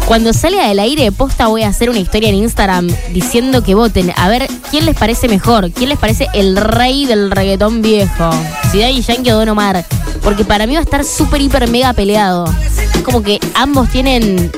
Cuando salga del aire, posta voy a hacer una historia en Instagram diciendo que voten. A ver, ¿quién les parece mejor? ¿Quién les parece el rey del reggaetón viejo? Si Daddy Yankee o Don Omar. Porque para mí va a estar súper, hiper, mega peleado. Es como que ambos tienen